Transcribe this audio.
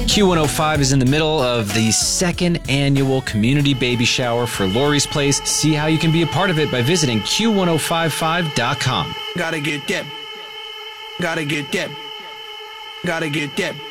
Q105 is in the middle of the second annual community baby shower for Lori's Place. See how you can be a part of it by visiting Q1055.com. Gotta get that. Gotta get that. Gotta get that.